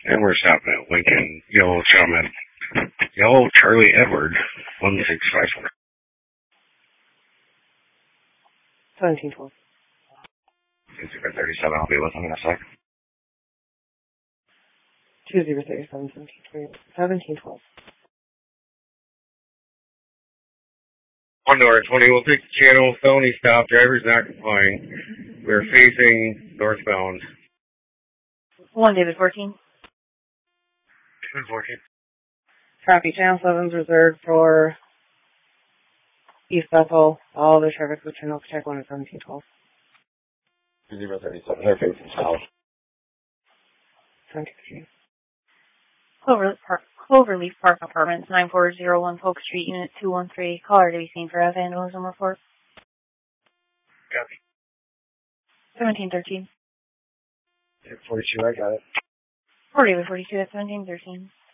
And we're stopping at Lincoln, Yellow Charlie Edward, 1654. 1712. 37, I'll be with them in a sec. 2037, 1712. 1 North 20, we'll take the channel. Felony stop. Driver's not complying. We're facing northbound. 1 David 14. David 14. Traffic channel 7's reserved for East Bethel. All other traffic with channel check 1 at 1712. 037, they're facing south. 1713. Cloverleaf Park Apartments, 9401 Polk Street, Unit 213. Caller to be seen for a vandalism report. Copy. 1713. 42, I got it. 40 42 at 1713.